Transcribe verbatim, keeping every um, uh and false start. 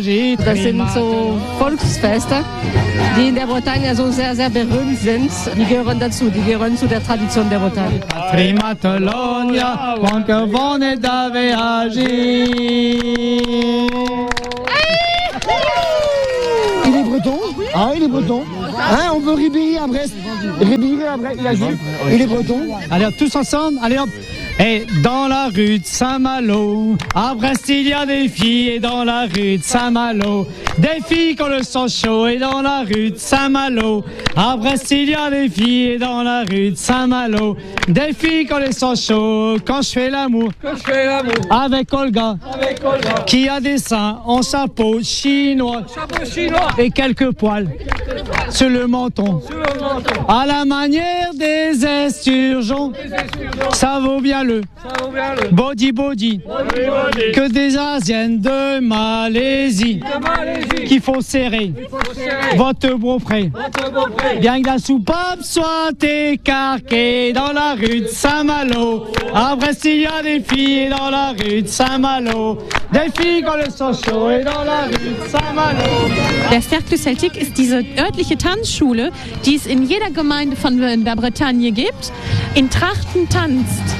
Das sind so Volksfeste, die in der Bretagne so sehr, sehr berühmt sind. Die gehören dazu, die gehören zu der Tradition der Bretagne. Il est breton. Ah, il est breton. Hein, on veut Ribéry à Brest. Ribéry à Brest, il a dit. Il est breton. Allez, tous ensemble, allez hop. Et dans la rue de Saint-Malo, à Brest il y a des filles, et dans la rue de Saint-Malo, des filles qui ont le sang chaud, et dans la rue de Saint-Malo, à Brest il y a des filles, et dans la rue de Saint-Malo, des filles qui ont le sang chaud, quand je fais l'amour, quand je fais l'amour, avec Olga, avec Olga, qui a des seins en chapeau chinois, chapeau chinois, et quelques poils, sur le menton, sur le menton, à la manière des esturgeons, ça vaut bien le ça vaut bien le body body, body, body. Que des Asiennes de Malaisie, de Malaisie. Qu'il faut serrer, Il faut serrer votre beau-frère, votre beau-frère. Bien que la soupape soit écarquée dans la rue de Saint-Malo. À Brest il y a des filles dans la rue de Saint-Malo, des filles qui ont le sang chaud et dans la rue de Saint-Malo. Der Cercle Celtique ist diese örtliche Tanzschule, die es in jeder Gemeinde von der Bretagne gibt. In Trachten tanzt